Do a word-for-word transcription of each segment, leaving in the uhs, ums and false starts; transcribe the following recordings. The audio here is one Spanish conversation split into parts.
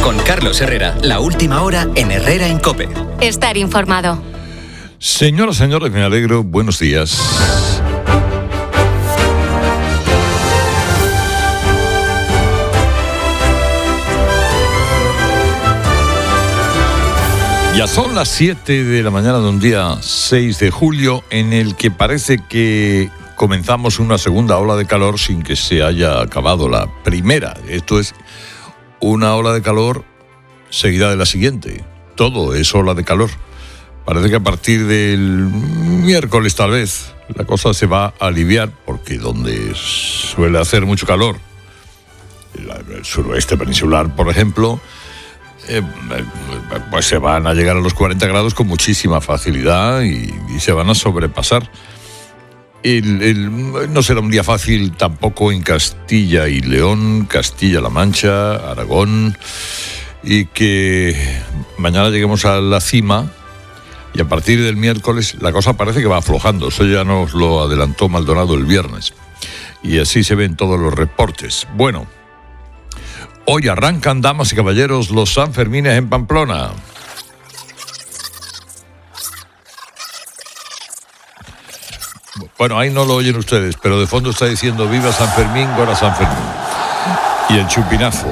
Con Carlos Herrera, la última hora en Herrera en COPE. Estar informado. Señoras, señores, me alegro. Buenos días. Ya son las siete de la mañana de un día seis de julio en el que parece que comenzamos una segunda ola de calor sin que se haya acabado la primera. Esto es una ola de calor seguida de la siguiente. Todo es ola de calor. Parece que a partir del miércoles tal vez la cosa se va a aliviar porque donde suele hacer mucho calor, el suroeste peninsular por ejemplo, Eh, pues se van a llegar a los cuarenta grados con muchísima facilidad y, y se van a sobrepasar. El, el, no será un día fácil tampoco en Castilla y León, Castilla-La Mancha, Aragón, y que mañana lleguemos a la cima y a partir del miércoles la cosa parece que va aflojando. Eso ya nos lo adelantó Maldonado el viernes y así se ven todos los reportes. Bueno, hoy arrancan, damas y caballeros, los Sanfermines en Pamplona. Bueno, ahí no lo oyen ustedes, pero de fondo está diciendo viva San Fermín, gora San Fermín. Y el chupinazo.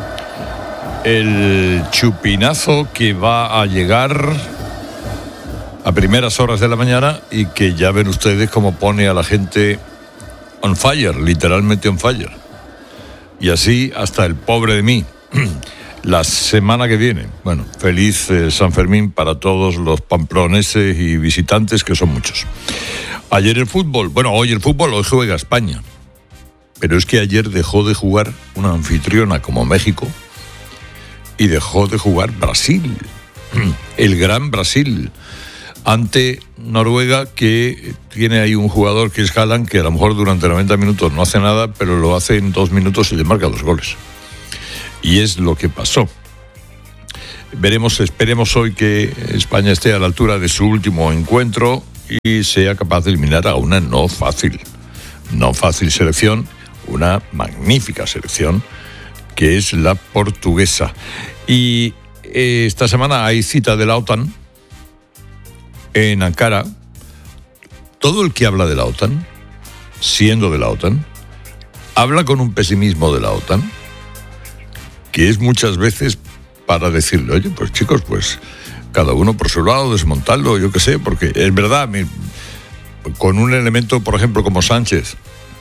El chupinazo que va a llegar a primeras horas de la mañana y que ya ven ustedes cómo pone a la gente on fire, literalmente on fire. Y así hasta el pobre de mí. La semana que viene. Bueno, feliz eh, San Fermín para todos los pamploneses y visitantes, que son muchos. Ayer el fútbol. Bueno, hoy el fútbol, hoy juega España. Pero es que ayer dejó de jugar una anfitriona como México y dejó de jugar Brasil. El gran Brasil. Ante Noruega, que tiene ahí un jugador que es Haaland, que a lo mejor durante noventa minutos no hace nada, pero lo hace en dos minutos y le marca dos goles. Y es lo que pasó. Veremos, esperemos hoy que España esté a la altura de su último encuentro y sea capaz de eliminar a una no fácil, no fácil selección, una magnífica selección, que es la portuguesa. Y eh, esta semana hay cita de la OTAN en Ankara. Todo el que habla de la OTAN, siendo de la OTAN, habla con un pesimismo de la OTAN, que es muchas veces para decirle, oye, pues chicos, pues cada uno por su lado, desmontarlo, yo qué sé, porque es verdad, mi, con un elemento, por ejemplo, como Sánchez,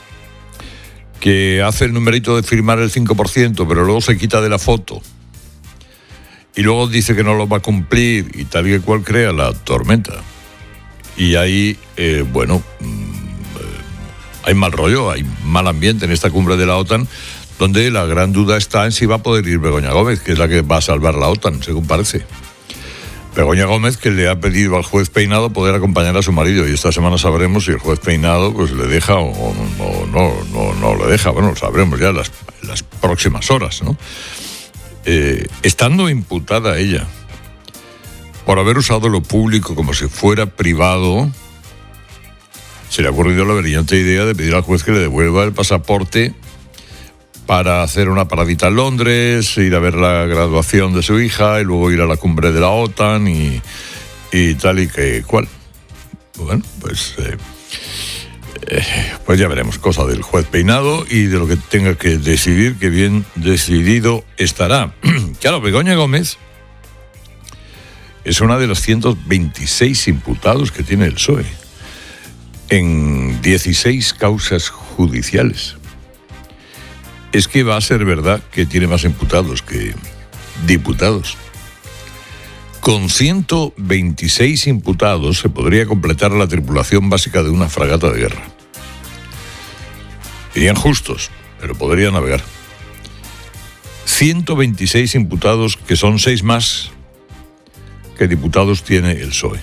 que hace el numerito de firmar el cinco por ciento, pero luego se quita de la foto, y luego dice que no lo va a cumplir y tal y cual crea la tormenta. Y ahí, eh, bueno, eh, hay mal rollo, hay mal ambiente en esta cumbre de la OTAN, donde la gran duda está en si va a poder ir Begoña Gómez, que es la que va a salvar la OTAN, según parece. Begoña Gómez, que le ha pedido al juez Peinado poder acompañar a su marido, y esta semana sabremos si el juez Peinado pues le deja o, o no, no, no, no le deja. Bueno, lo sabremos ya en las, en las próximas horas, ¿no? Eh, estando imputada ella por haber usado lo público como si fuera privado, se le ha ocurrido la brillante idea de pedir al juez que le devuelva el pasaporte para hacer una paradita en Londres, ir a ver la graduación de su hija y luego ir a la cumbre de la OTAN y, y tal y que cual. Bueno, pues eh, eh, pues ya veremos, cosa del juez Peinado y de lo que tenga que decidir, que bien decidido estará. Claro, Begoña Gómez es una de los ciento veintiséis imputados que tiene el P S O E en dieciséis causas judiciales. Es que va a ser verdad que tiene más imputados que diputados. Con ciento veintiséis imputados se podría completar la tripulación básica de una fragata de guerra. Irían justos, pero podría navegar. ciento veintiséis imputados, que son seis más que diputados tiene el P S O E.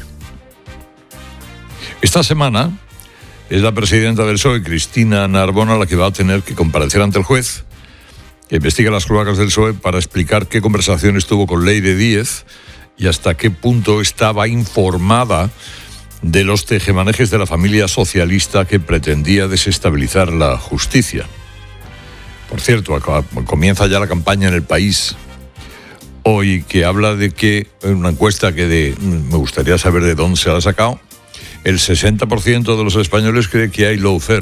Esta semana es la presidenta del P S O E, Cristina Narbona, la que va a tener que comparecer ante el juez que investiga las cloacas del P S O E para explicar qué conversaciones tuvo con Leire Díez y hasta qué punto estaba informada de los tejemanejes de la familia socialista que pretendía desestabilizar la justicia. Por cierto, comienza ya la campaña en el país hoy que habla de que, en una encuesta que de, me gustaría saber de dónde se la ha sacado, el sesenta por ciento de los españoles cree que hay lawfare.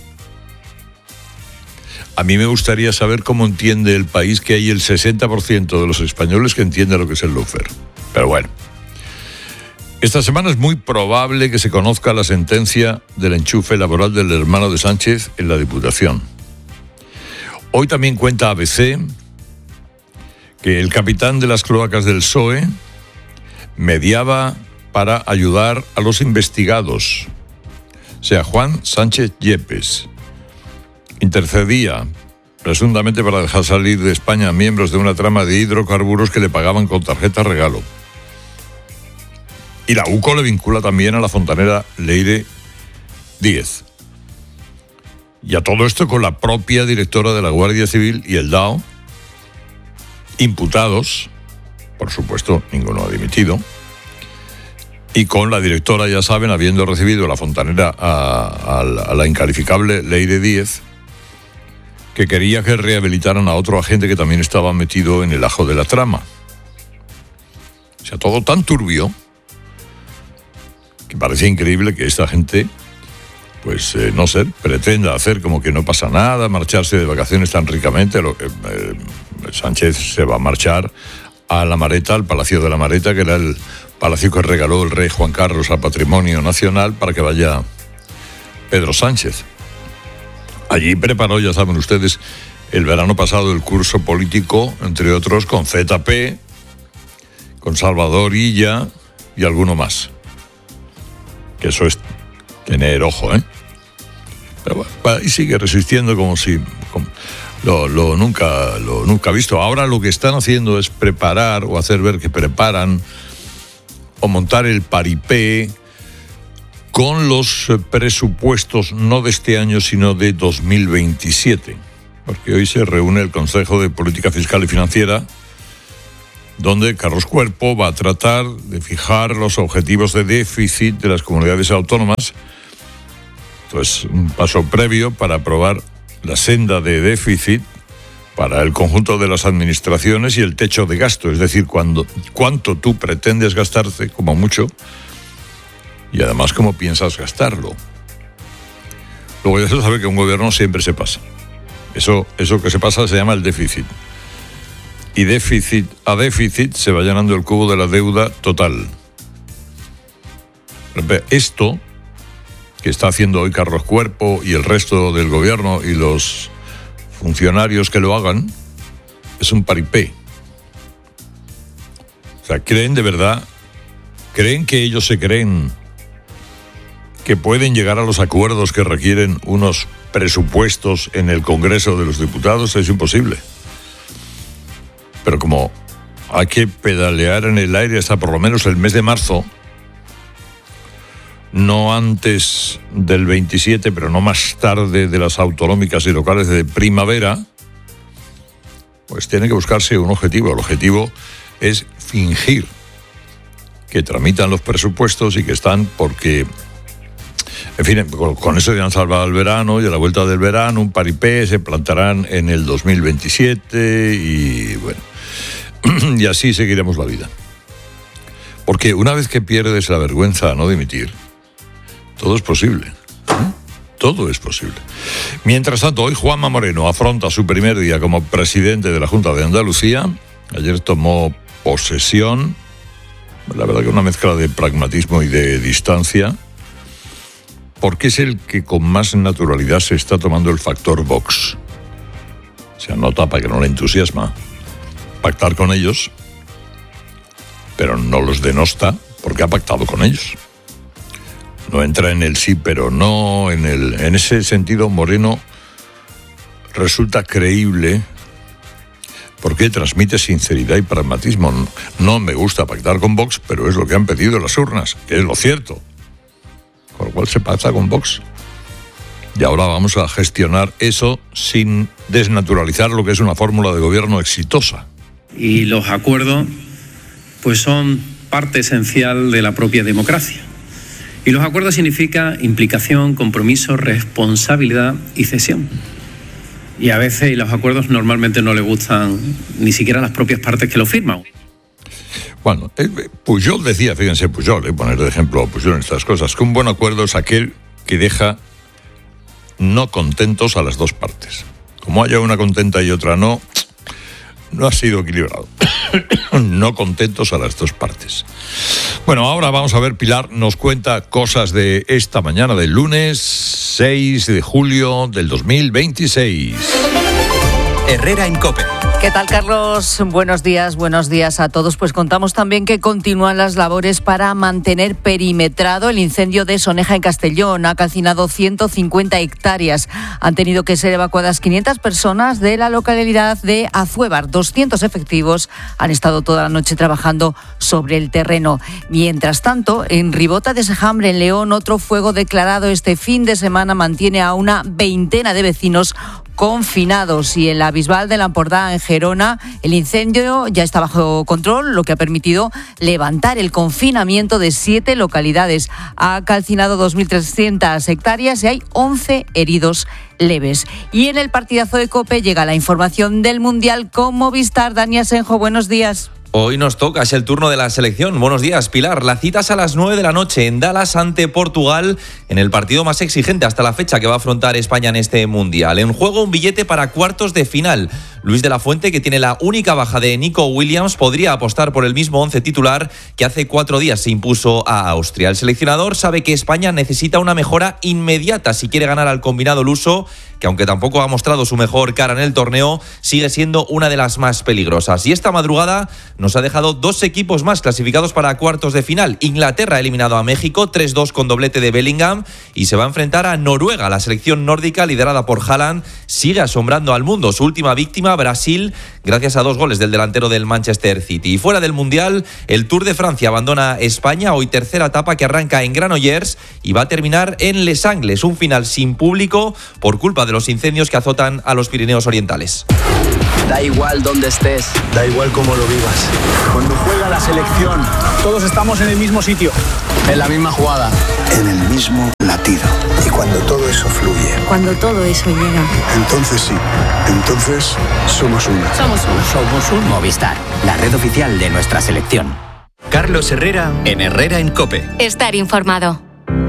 A mí me gustaría saber cómo entiende el país que hay el sesenta por ciento de los españoles que entiende lo que es el lawfare. Pero bueno. Esta semana es muy probable que se conozca la sentencia del enchufe laboral del hermano de Sánchez en la Diputación. Hoy también cuenta A B C que el capitán de las cloacas del P S O E mediaba para ayudar a los investigados, o sea, Juan Sánchez Yepes. Intercedía presuntamente para dejar salir de España a miembros de una trama de hidrocarburos que le pagaban con tarjeta regalo. Y la U C O le vincula también a la fontanera Leire Díez. Y a todo esto con la propia directora de la Guardia Civil y el D A O, imputados, por supuesto, ninguno ha dimitido, y con la directora, ya saben, habiendo recibido la fontanera a, a, la, a la incalificable Leire Díez, que quería que rehabilitaran a otro agente que también estaba metido en el ajo de la trama. O sea, todo tan turbio que parece increíble que esta gente, pues, eh, no sé, pretenda hacer como que no pasa nada, marcharse de vacaciones tan ricamente. Lo que, eh, Sánchez se va a marchar a La Mareta, al Palacio de La Mareta, que era el palacio que regaló el rey Juan Carlos al Patrimonio Nacional, para que vaya Pedro Sánchez. Allí preparó, ya saben ustedes, el verano pasado el curso político, entre otros, con Z P, con Salvador Illa y alguno más. Que eso es tener ojo, ¿eh? Pero bueno, y sigue resistiendo como si como lo, lo nunca lo nunca visto. Ahora lo que están haciendo es preparar o hacer ver que preparan o montar el paripé con los presupuestos no de este año, sino de dos mil veintisiete. Porque hoy se reúne el Consejo de Política Fiscal y Financiera, donde Carlos Cuerpo va a tratar de fijar los objetivos de déficit de las comunidades autónomas. Entonces, un paso previo para aprobar la senda de déficit para el conjunto de las administraciones y el techo de gasto, es decir, cuando, cuánto tú pretendes gastarte, como mucho, y además cómo piensas gastarlo. Luego ya se sabe que un gobierno siempre se pasa. Eso, eso que se pasa se llama el déficit. Y déficit a déficit se va llenando el cubo de la deuda total. Esto que está haciendo hoy Carlos Cuerpo y el resto del gobierno y los funcionarios que lo hagan es un paripé. O sea, creen de verdad, creen que ellos se creen que pueden llegar a los acuerdos que requieren unos presupuestos en el Congreso de los Diputados. Es imposible. Pero como hay que pedalear en el aire hasta por lo menos el mes de marzo, no antes del veintisiete, pero no más tarde de las autonómicas y locales de primavera, pues tiene que buscarse un objetivo. El objetivo es fingir que tramitan los presupuestos y que están porque, en fin, con eso ya han salvado el verano y a la vuelta del verano un paripé, se plantarán en el dos mil veintisiete y bueno, y así seguiremos la vida. Porque una vez que pierdes la vergüenza a no dimitir, todo es posible. ¿eh? Todo es posible. Mientras tanto, hoy Juanma Moreno afronta su primer día como presidente de la Junta de Andalucía. Ayer tomó posesión. La verdad que una mezcla de pragmatismo y de distancia, porque es el que con más naturalidad se está tomando el factor Vox. Se nota para que no le entusiasma pactar con ellos, pero no los denosta porque ha pactado con ellos. No entra en el sí pero no, en el en ese sentido Moreno resulta creíble porque transmite sinceridad y pragmatismo. No, no me gusta pactar con Vox, pero es lo que han pedido las urnas, que es lo cierto. Con lo cual se pacta con Vox. Y ahora vamos a gestionar eso sin desnaturalizar lo que es una fórmula de gobierno exitosa. Y los acuerdos pues son parte esencial de la propia democracia. Y los acuerdos significan implicación, compromiso, responsabilidad y cesión. Y a veces los acuerdos normalmente no le gustan ni siquiera a las propias partes que los firman. Bueno, eh, Pujol decía, fíjense, Pujol, eh, poner de ejemplo a Pujol en estas cosas, que un buen acuerdo es aquel que deja no contentos a las dos partes. Como haya una contenta y otra no, no ha sido equilibrado. No contentos a las dos partes. Bueno, ahora vamos a ver, Pilar nos cuenta cosas de esta mañana del lunes seis de julio del dos mil veintiséis. Herrera en COPE. ¿Qué tal, Carlos? Buenos días, buenos días a todos. Pues contamos también que continúan las labores para mantener perimetrado el incendio de Soneja en Castellón. Ha calcinado ciento cincuenta hectáreas. Han tenido que ser evacuadas quinientas personas de la localidad de Azuévar. doscientos efectivos han estado toda la noche trabajando sobre el terreno. Mientras tanto, en Ribota de Sejambre, en León, otro fuego declarado este fin de semana mantiene a una veintena de vecinos confinados, y en la Bisbal de la Empordà, en Gerona, el incendio ya está bajo control, lo que ha permitido levantar el confinamiento de siete localidades. Ha calcinado dos mil trescientas hectáreas y hay once heridos leves. Y en el partidazo de COPE llega la información del Mundial con Movistar. Dani Asenjo, buenos días. Hoy nos toca, es el turno de la selección. Buenos días, Pilar. La cita es a las nueve de la noche en Dallas ante Portugal, en el partido más exigente hasta la fecha que va a afrontar España en este Mundial. En juego un billete para cuartos de final. Luis de la Fuente, que tiene la única baja de Nico Williams, podría apostar por el mismo once titular que hace cuatro días se impuso a Austria. El seleccionador sabe que España necesita una mejora inmediata si quiere ganar al combinado luso, que aunque tampoco ha mostrado su mejor cara en el torneo, sigue siendo una de las más peligrosas. Y esta madrugada nos ha dejado dos equipos más clasificados para cuartos de final. Inglaterra ha eliminado a México tres dos con doblete de Bellingham y se va a enfrentar a Noruega. La selección nórdica, liderada por Haaland, sigue asombrando al mundo. Su última víctima, Brasil, gracias a dos goles del delantero del Manchester City. Y fuera del Mundial, el Tour de Francia abandona España, hoy tercera etapa que arranca en Granollers y va a terminar en Les Angles, un final sin público por culpa de los incendios que azotan a los Pirineos orientales. Da igual dónde estés, da igual cómo lo vivas. Cuando juega la selección, todos estamos en el mismo sitio, en la misma jugada, en el mismo latido. Y cuando todo eso fluye, cuando todo eso llega, entonces sí, entonces somos uno. Somos uno. Somos un Movistar, la red oficial de nuestra selección. Carlos Herrera en Herrera en COPE. Estar informado.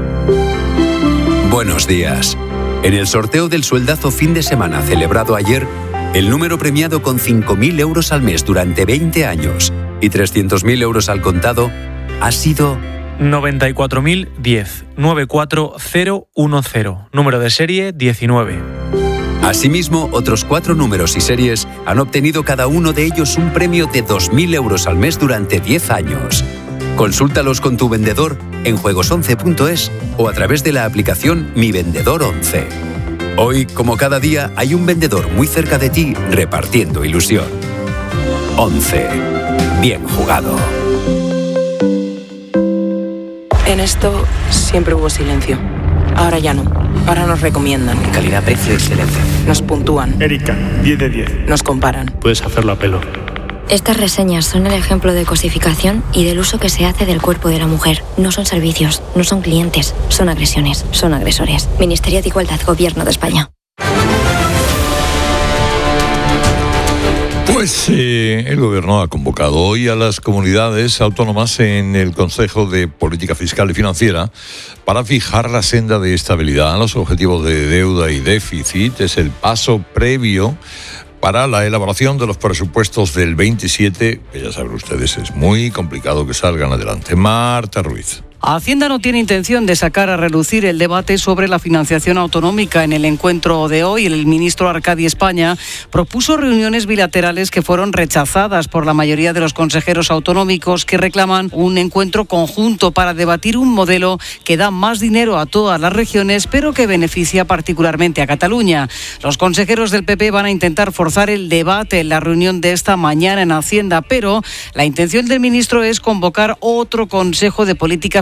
Buenos días. En el sorteo del sueldazo fin de semana celebrado ayer, el número premiado con cinco mil euros al mes durante veinte años y trescientos mil euros al contado ha sido noventa y cuatro mil diez, nueve cuatro cero uno cero, número de serie diecinueve. Asimismo, otros cuatro números y series han obtenido cada uno de ellos un premio de dos mil euros al mes durante diez años. Consúltalos con tu vendedor en juegos once punto es o a través de la aplicación Mi Vendedor once. Hoy, como cada día, hay un vendedor muy cerca de ti repartiendo ilusión. once. Bien jugado. En esto siempre hubo silencio. Ahora ya no. Ahora nos recomiendan. Calidad, precio, excelencia. Nos puntúan. Erika, diez de diez. Nos comparan. Puedes hacerlo a pelo. Estas reseñas son el ejemplo de cosificación y del uso que se hace del cuerpo de la mujer. No son servicios, no son clientes, son agresiones, son agresores. Ministerio de Igualdad, Gobierno de España. Pues eh, el Gobierno ha convocado hoy a las comunidades autónomas en el Consejo de Política Fiscal y Financiera para fijar la senda de estabilidad. Los objetivos de deuda y déficit es el paso previo para la elaboración de los presupuestos del veintisiete, que ya saben ustedes es muy complicado que salgan adelante. Marta Ruiz. Hacienda no tiene intención de sacar a relucir el debate sobre la financiación autonómica. En el encuentro de hoy, el ministro Arcadi España propuso reuniones bilaterales que fueron rechazadas por la mayoría de los consejeros autonómicos, que reclaman un encuentro conjunto para debatir un modelo que da más dinero a todas las regiones, pero que beneficia particularmente a Cataluña. Los consejeros del P P van a intentar forzar el debate en la reunión de esta mañana en Hacienda, pero la intención del ministro es convocar otro Consejo de Política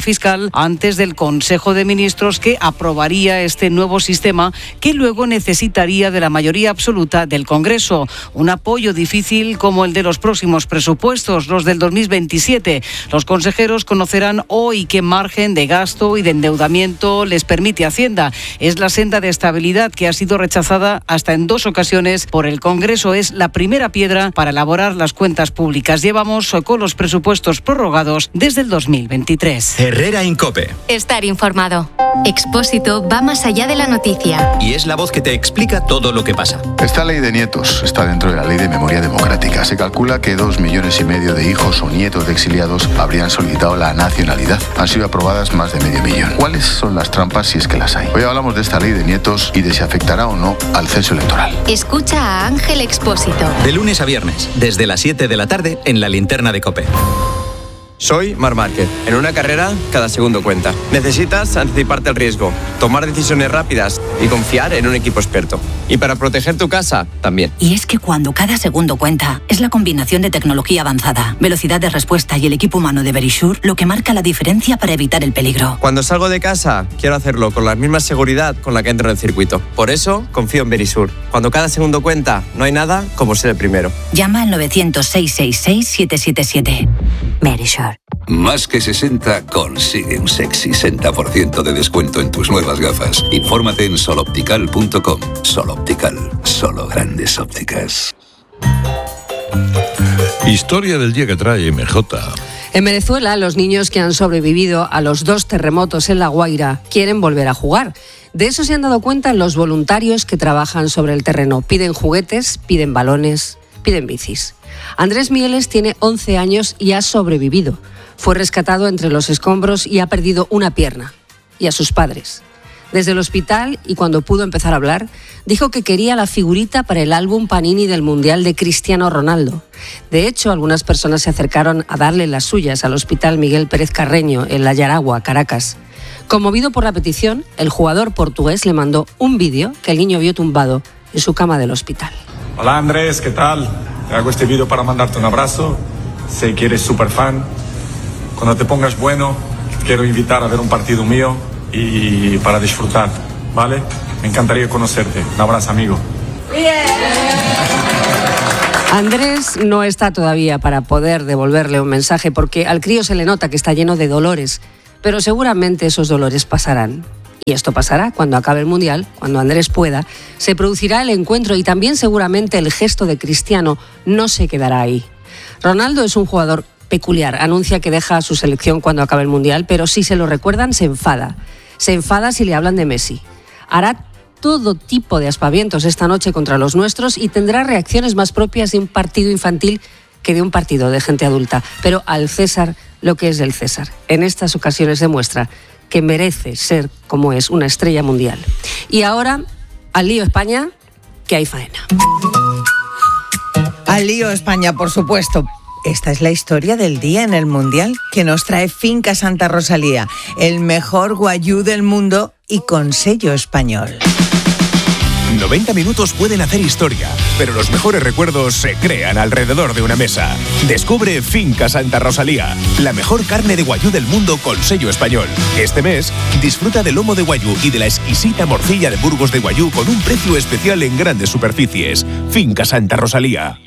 fiscal antes del Consejo de Ministros que aprobaría este nuevo sistema que luego necesitaría de la mayoría absoluta del Congreso. Un apoyo difícil como el de los próximos presupuestos, los del dos mil veintisiete. Los consejeros conocerán hoy qué margen de gasto y de endeudamiento les permite Hacienda. Es la senda de estabilidad que ha sido rechazada hasta en dos ocasiones por el Congreso. Es la primera piedra para elaborar las cuentas públicas. Llevamos con los presupuestos prorrogados desde el dos mil veintitrés. Herrera Incope. Estar informado. Expósito va más allá de la noticia. Y es la voz que te explica todo lo que pasa. Esta ley de nietos está dentro de la ley de memoria democrática. Se calcula que dos millones y medio de hijos o nietos de exiliados habrían solicitado la nacionalidad. Han sido aprobadas más de medio millón. ¿Cuáles son las trampas si es que las hay? Hoy hablamos de esta ley de nietos y de si afectará o no al censo electoral. Escucha a Ángel Expósito. De lunes a viernes, desde las siete de la tarde, en la linterna de COPE. Soy Mar Márquez. En una carrera, cada segundo cuenta. Necesitas anticiparte al riesgo, tomar decisiones rápidas y confiar en un equipo experto. Y para proteger tu casa, también. Y es que cuando cada segundo cuenta, es la combinación de tecnología avanzada, velocidad de respuesta y el equipo humano de Verisure lo que marca la diferencia para evitar el peligro. Cuando salgo de casa, quiero hacerlo con la misma seguridad con la que entro en el circuito. Por eso, confío en Verisure. Cuando cada segundo cuenta, no hay nada como ser el primero. Llama al novecientos, seiscientos sesenta y seis, siete siete siete. Verisure. Más que sesenta consigue un sexy sesenta por ciento de descuento en tus nuevas gafas. Infórmate en sol optical punto com. Sol Optical, solo grandes ópticas. Historia del día que trae M J. En Venezuela, los niños que han sobrevivido a los dos terremotos en La Guaira quieren volver a jugar. De eso se han dado cuenta los voluntarios que trabajan sobre el terreno. Piden juguetes, piden balones, piden bicis. Andrés Mieles tiene once años y ha sobrevivido. Fue rescatado entre los escombros y ha perdido una pierna. Y a sus padres. Desde el hospital, y cuando pudo empezar a hablar, dijo que quería la figurita para el álbum Panini del Mundial de Cristiano Ronaldo. De hecho, algunas personas se acercaron a darle las suyas al Hospital Miguel Pérez Carreño, en La Yaragua, Caracas. Conmovido por la petición, el jugador portugués le mandó un vídeo que el niño vio tumbado en su cama del hospital. Hola Andrés, ¿qué tal? Te hago este vídeo para mandarte un abrazo. Sé que eres súper fan. Cuando te pongas bueno, quiero invitar a ver un partido mío y para disfrutar, ¿vale? Me encantaría conocerte. Un abrazo, amigo. Andrés no está todavía para poder devolverle un mensaje porque al crío se le nota que está lleno de dolores, pero seguramente esos dolores pasarán. Y esto pasará cuando acabe el Mundial, cuando Andrés pueda, se producirá el encuentro y también seguramente el gesto de Cristiano no se quedará ahí. Ronaldo es un jugador peculiar, anuncia que deja a su selección cuando acabe el Mundial, pero si se lo recuerdan se enfada. Se enfada si le hablan de Messi. Hará todo tipo de aspavientos esta noche contra los nuestros y tendrá reacciones más propias de un partido infantil que de un partido de gente adulta. Pero al César lo que es del César. En estas ocasiones demuestra que merece ser, como es, una estrella mundial. Y ahora, al lío España, que hay faena. Al lío España, por supuesto. Esta es la historia del día en el Mundial que nos trae Finca Santa Rosalía, el mejor guayú del mundo y con sello español. noventa minutos pueden hacer historia, pero los mejores recuerdos se crean alrededor de una mesa. Descubre Finca Santa Rosalía, la mejor carne de guayú del mundo con sello español. Este mes, disfruta del lomo de guayú y de la exquisita morcilla de Burgos de guayú con un precio especial en grandes superficies. Finca Santa Rosalía.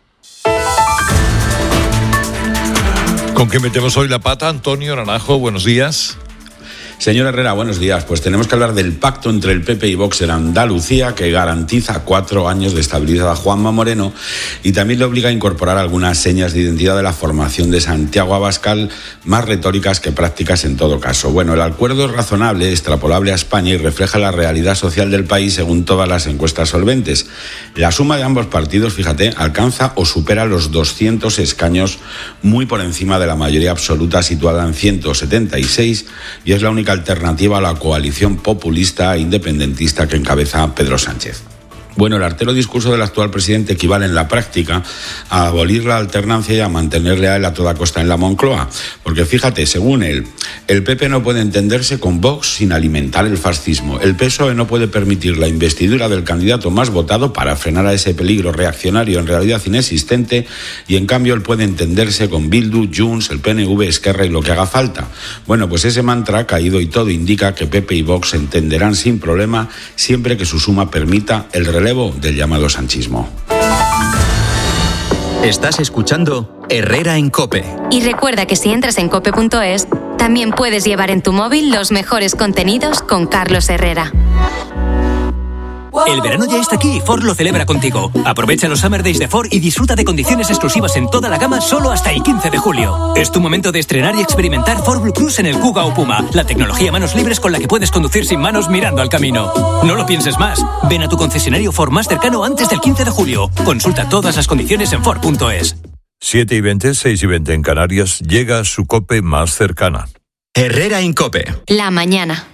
¿Con qué metemos hoy la pata, Antonio Naranjo? Buenos días. Señor Herrera, buenos días. Pues tenemos que hablar del pacto entre el P P y Vox en Andalucía, que garantiza cuatro años de estabilidad a Juanma Moreno y también le obliga a incorporar algunas señas de identidad de la formación de Santiago Abascal, más retóricas que prácticas en todo caso. Bueno, el acuerdo es razonable, extrapolable a España y refleja la realidad social del país según todas las encuestas solventes. La suma de ambos partidos, fíjate, alcanza o supera los doscientos escaños, muy por encima de la mayoría absoluta situada en ciento setenta y seis, y es la única alternativa a la coalición populista e independentista que encabeza Pedro Sánchez. Bueno, el artero discurso del actual presidente equivale en la práctica a abolir la alternancia y a mantenerle a él a toda costa en la Moncloa. Porque fíjate, según él, el P P no puede entenderse con Vox sin alimentar el fascismo. El P S O E no puede permitir la investidura del candidato más votado para frenar a ese peligro reaccionario en realidad inexistente, y en cambio él puede entenderse con Bildu, Junts, el P N V, Esquerra y lo que haga falta. Bueno, pues ese mantra ha caído y todo indica que P P y Vox se entenderán sin problema siempre que su suma permita el relevo del llamado sanchismo. Estás escuchando Herrera en COPE. Y recuerda que si entras en cope punto es, también puedes llevar en tu móvil los mejores contenidos con Carlos Herrera. El verano ya está aquí y Ford lo celebra contigo. Aprovecha los Summer Days de Ford y disfruta de condiciones exclusivas en toda la gama solo hasta el quince de julio. Es tu momento de estrenar y experimentar Ford Blue Cruise en el Kuga o Puma, la tecnología manos libres con la que puedes conducir sin manos mirando al camino. No lo pienses más. Ven a tu concesionario Ford más cercano antes del quince de julio. Consulta todas las condiciones en Ford punto es. siete y veinte, seis y veinte en Canarias, llega a su COPE más cercana. Herrera en COPE. La mañana.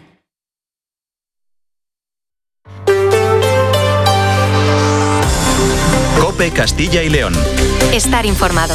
COPE Castilla y León. Estar informado.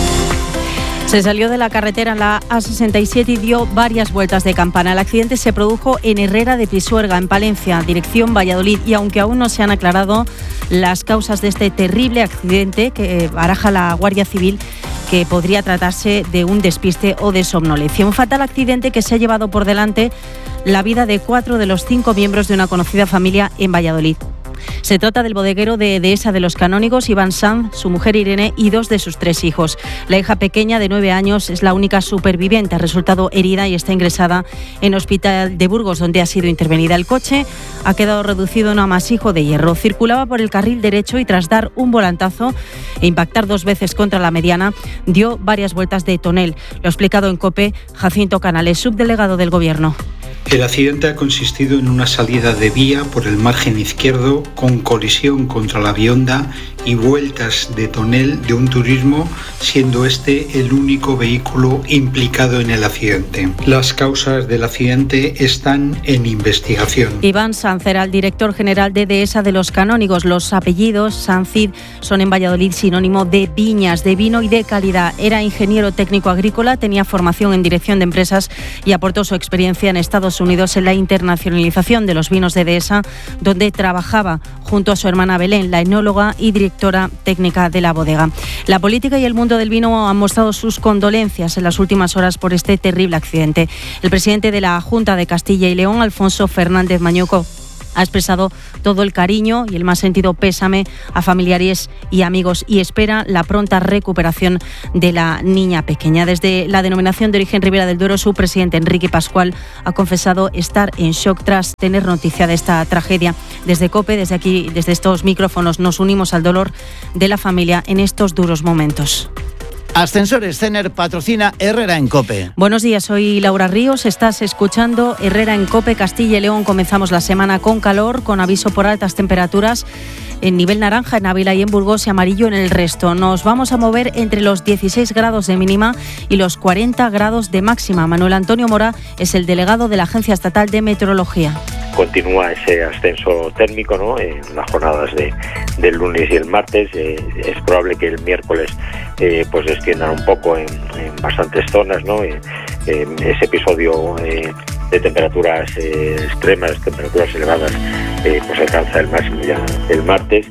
Se salió de la carretera en la A sesenta y siete y dio varias vueltas de campana. El accidente se produjo en Herrera de Pisuerga, en Palencia, dirección Valladolid. Y aunque aún no se han aclarado las causas de este terrible accidente que baraja la Guardia Civil, que podría tratarse de un despiste o de somnolencia. Un fatal accidente que se ha llevado por delante la vida de cuatro de los cinco miembros de una conocida familia en Valladolid. Se trata del bodeguero de Dehesa de los Canónigos, Iván Sanz, su mujer Irene y dos de sus tres hijos. La hija pequeña de nueve años es la única superviviente. Ha resultado herida y está ingresada en el Hospital de Burgos, donde ha sido intervenida. El coche ha quedado reducido en un amasijo de hierro. Circulaba por el carril derecho y tras dar un volantazo e impactar dos veces contra la mediana, dio varias vueltas de tonel. Lo ha explicado en COPE Jacinto Canales, subdelegado del Gobierno. El accidente ha consistido en una salida de vía por el margen izquierdo con colisión contra la Bionda y vueltas de tonel de un turismo, siendo este el único vehículo implicado en el accidente. Las causas del accidente están en investigación. Iván Sanz era el director general de Dehesa de los Canónigos. Los apellidos Sanzid son en Valladolid sinónimo de viñas, de vino y de calidad. Era ingeniero técnico agrícola, tenía formación en dirección de empresas y aportó su experiencia en Estados Unidos en la internacionalización de los vinos de Dehesa, donde trabajaba junto a su hermana Belén, la enóloga y directora técnica de la bodega. La política y el mundo del vino han mostrado sus condolencias en las últimas horas por este terrible accidente. El presidente de la Junta de Castilla y León, Alfonso Fernández Mañueco, ha expresado todo el cariño y el más sentido pésame a familiares y amigos y espera la pronta recuperación de la niña pequeña. Desde la denominación de origen Ribera del Duero, su presidente Enrique Pascual ha confesado estar en shock tras tener noticia de esta tragedia. Desde COPE, desde aquí, desde estos micrófonos, nos unimos al dolor de la familia en estos duros momentos. Ascensores Cener patrocina Herrera en COPE. Buenos días, soy Laura Ríos, estás escuchando Herrera en COPE. Castilla y León, comenzamos la semana con calor, con aviso por altas temperaturas en nivel naranja en Ávila y en Burgos y amarillo en el resto. Nos vamos a mover entre los dieciséis grados de mínima y los cuarenta grados de máxima. Manuel Antonio Mora es el delegado de la Agencia Estatal de Meteorología. Continúa ese ascenso térmico, ¿no?, en las jornadas de, del lunes y el martes. Eh, es probable que el miércoles eh, pues desciendan un poco en, en bastantes zonas, ¿no? Eh, eh, ese episodio eh, de temperaturas eh, extremas, temperaturas elevadas, eh, pues alcanza el máximo ya el martes.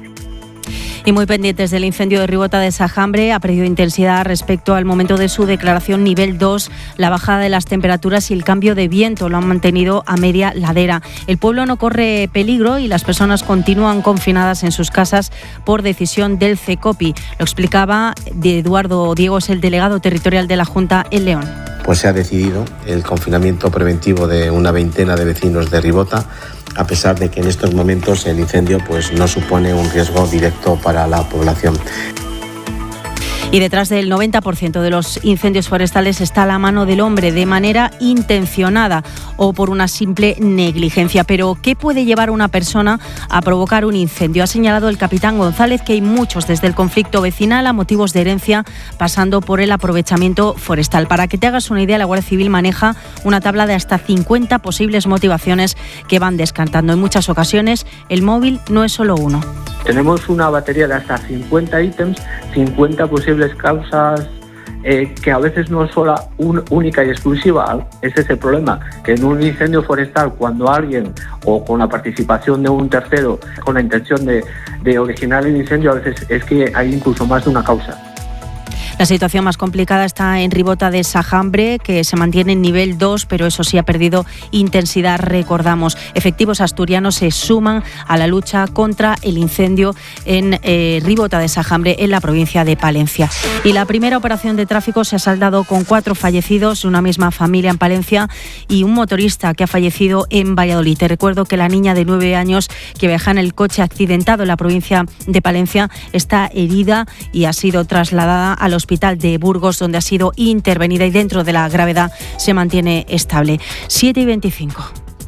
Y muy pendientes del incendio de Ribota de Sajambre, ha perdido intensidad respecto al momento de su declaración nivel dos. La bajada de las temperaturas y el cambio de viento lo han mantenido a media ladera. El pueblo no corre peligro y las personas continúan confinadas en sus casas por decisión del CECOPI. Lo explicaba Eduardo Diego, es el delegado territorial de la Junta en León. Pues se ha decidido el confinamiento preventivo de una veintena de vecinos de Ribota, a pesar de que en estos momentos el incendio pues no supone un riesgo directo para la población. Y detrás del noventa por ciento de los incendios forestales está la mano del hombre, de manera intencionada o por una simple negligencia. Pero, ¿qué puede llevar a una persona a provocar un incendio? Ha señalado el capitán González que hay muchos, desde el conflicto vecinal a motivos de herencia, pasando por el aprovechamiento forestal. Para que te hagas una idea, la Guardia Civil maneja una tabla de hasta cincuenta posibles motivaciones que van descartando. En muchas ocasiones, el móvil no es solo uno. Tenemos una batería de hasta cincuenta ítems, cincuenta posibles causas, eh, que a veces no es solo un, única y exclusiva. Ese es el problema, que en un incendio forestal, cuando alguien, o con la participación de un tercero, con la intención de, de originar el incendio, a veces es que hay incluso más de una causa. La situación más complicada está en Ribota de Sajambre, que se mantiene en nivel dos, pero eso sí ha perdido intensidad, recordamos. Efectivos asturianos se suman a la lucha contra el incendio en eh, Ribota de Sajambre, en la provincia de Palencia. Y la primera operación de tráfico se ha saldado con cuatro fallecidos, una misma familia en Palencia y un motorista que ha fallecido en Valladolid. Te recuerdo que la niña de nueve años que viaja en el coche accidentado en la provincia de Palencia está herida y ha sido trasladada al hospital Hospital de Burgos, donde ha sido intervenida y dentro de la gravedad se mantiene estable. siete y veinticinco.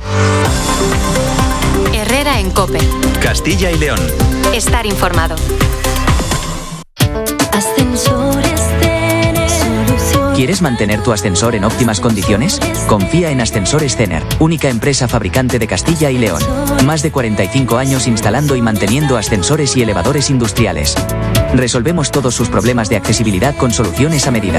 Herrera en COPE. Castilla y León. Estar informado. Ascensores Cener. ¿Quieres mantener tu ascensor en óptimas condiciones? Confía en Ascensores Cener, única empresa fabricante de Castilla y León. Más de cuarenta y cinco años instalando y manteniendo ascensores y elevadores industriales. Resolvemos todos sus problemas de accesibilidad con soluciones a medida.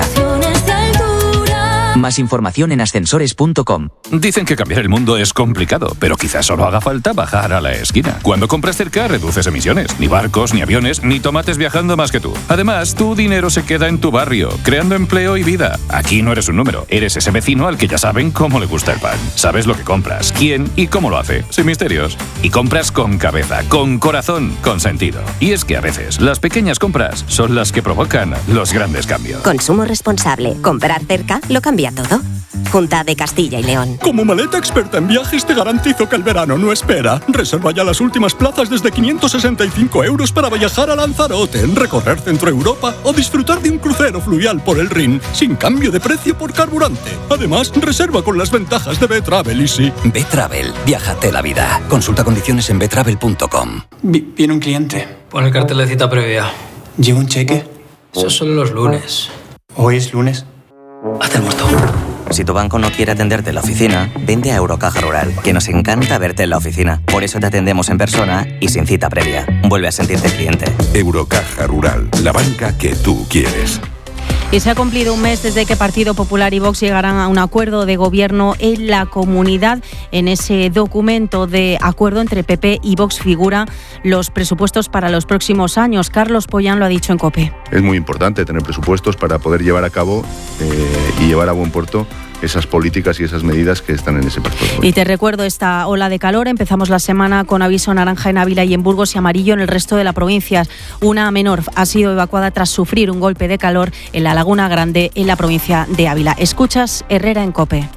Más información en ascensores punto com. Dicen que cambiar el mundo es complicado, pero quizás solo haga falta bajar a la esquina. Cuando compras cerca, reduces emisiones. Ni barcos, ni aviones, ni tomates viajando más que tú. Además, tu dinero se queda en tu barrio, creando empleo y vida. Aquí no eres un número, eres ese vecino al que ya saben cómo le gusta el pan. Sabes lo que compras, quién y cómo lo hace, sin misterios. Y compras con cabeza, con corazón, con sentido. Y es que a veces, las pequeñas compras son las que provocan los grandes cambios. Consumo responsable. Comprar cerca lo cambia todo. Junta de Castilla y León. Como maleta experta en viajes te garantizo que el verano no espera. Reserva ya las últimas plazas desde quinientos sesenta y cinco euros para viajar a Lanzarote, recorrer Centro Europa o disfrutar de un crucero fluvial por el Rin sin cambio de precio por carburante. Además, reserva con las ventajas de B-Travel Easy. B-Travel, viájate la vida. Consulta condiciones en betravel punto com. Viene un cliente. Pon el cartel de cita previa. ¿Lleva un cheque? Esos son los lunes. ¿Hoy es lunes? Hazte el muerto. Si tu banco no quiere atenderte en la oficina, vente a Eurocaja Rural, que nos encanta verte en la oficina. Por eso te atendemos en persona y sin cita previa. Vuelve a sentirte cliente. Eurocaja Rural, la banca que tú quieres. Y se ha cumplido un mes desde que Partido Popular y Vox llegaran a un acuerdo de gobierno en la comunidad. En ese documento de acuerdo entre P P y Vox figura los presupuestos para los próximos años. Carlos Pollán lo ha dicho en COPE. Es muy importante tener presupuestos para poder llevar a cabo eh, y llevar a buen puerto esas políticas y esas medidas que están en ese pacto. Y te recuerdo esta ola de calor. Empezamos la semana con aviso naranja en Ávila y en Burgos y amarillo en el resto de la provincia. Una menor ha sido evacuada tras sufrir un golpe de calor en la Laguna Grande, en la provincia de Ávila. Escuchas Herrera en COPE.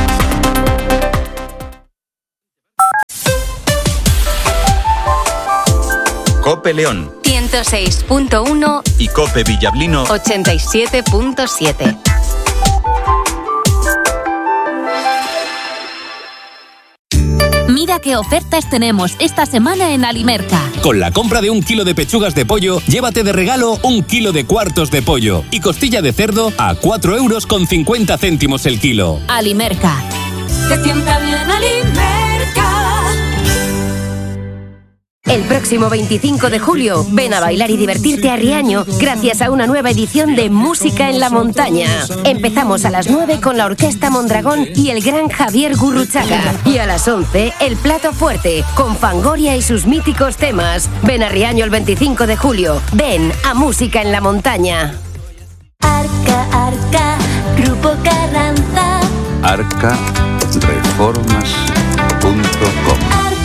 COPE León ciento seis punto uno y COPE Villablino ochenta y siete punto siete. Mira qué ofertas tenemos esta semana en Alimerca. Con la compra de un kilo de pechugas de pollo, llévate de regalo un kilo de cuartos de pollo y costilla de cerdo a cuatro euros con cincuenta céntimos el kilo. Alimerca. Te sienta bien Alimerca. El próximo veinticinco de julio, ven a bailar y divertirte a Riaño gracias a una nueva edición de Música en la Montaña. Empezamos a las nueve con la Orquesta Mondragón y el gran Javier Gurruchaga. Y a las once, el plato fuerte, con Fangoria y sus míticos temas. Ven a Riaño el veinticinco de julio. Ven a Música en la Montaña. Arca, Arca, Grupo Carranza. arca reformas punto com.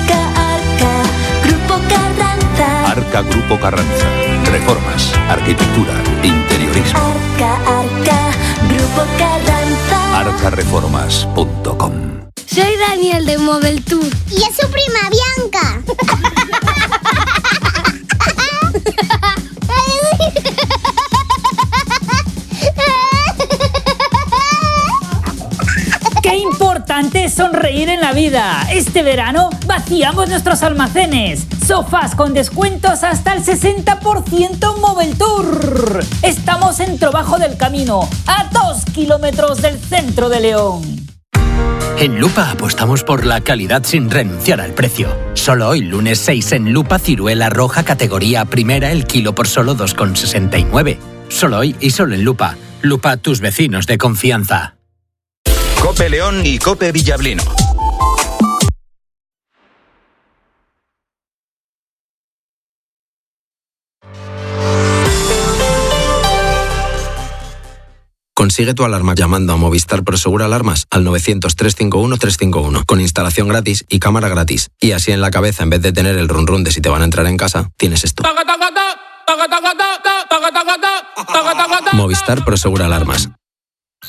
Arca Grupo Carranza. Reformas, arquitectura, interiorismo. Arca, Arca, Grupo Carranza. arca reformas punto com. Soy Daniel de Mobile Tour. Y es su prima Bianca. importante es sonreír en la vida. Este verano vaciamos nuestros almacenes. Sofás con descuentos hasta el sesenta por ciento en Moveltour. Estamos en Trobajo del Camino, a dos kilómetros del centro de León. En Lupa apostamos por la calidad sin renunciar al precio. Solo hoy, lunes seis, en Lupa, ciruela roja categoría primera, el kilo por solo dos con sesenta y nueve. Solo hoy y solo en Lupa. Lupa, tus vecinos de confianza. COPE León y COPE Villablino. Consigue tu alarma llamando a Movistar Prosegur Alarmas al novecientos, trescientos cincuenta y uno, trescientos cincuenta y uno, con instalación gratis y cámara gratis. Y así en la cabeza, en vez de tener el run run de si te van a entrar en casa, tienes esto. Movistar Prosegur Alarmas.